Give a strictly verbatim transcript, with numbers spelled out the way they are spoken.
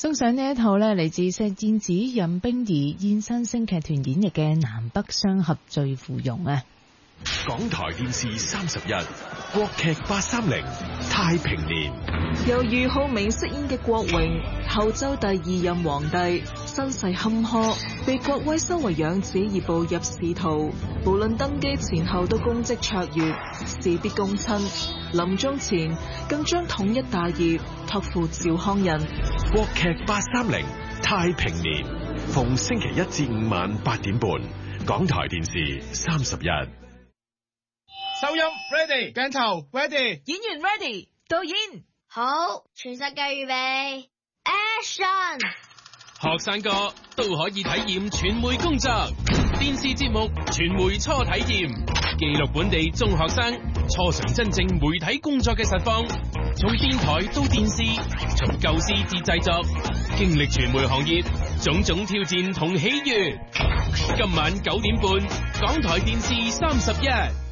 送上呢一套呢嚟自石燕子任冰兒燕山星劇團演繹嘅《南北雙俠醉芙蓉》啊！ 港台電視三十一，國劇八三零太平年， 由俞灝明飾演嘅郭榮，後周第二任皇帝，身世坎坷，被郭威收為養子而步入仕途，無論登基前後都功績卓越，事必躬親。臨終前更將統一大業託付趙匡胤。 國劇八三零太平年，逢星期一至五晚八點半，港台電視三十一。 收音 ready， 鏡頭 ready， 演員 ready， 導演好，全世界預備 action。 學生哥都可以體驗傳媒工作，電視節目傳媒初體驗，記錄本地中學生初嘗真正媒體工作嘅實況，從電台到電視，從構思至製作，經歷傳媒行業種種挑戰同喜悅。今晚九點半，港台電視三十一。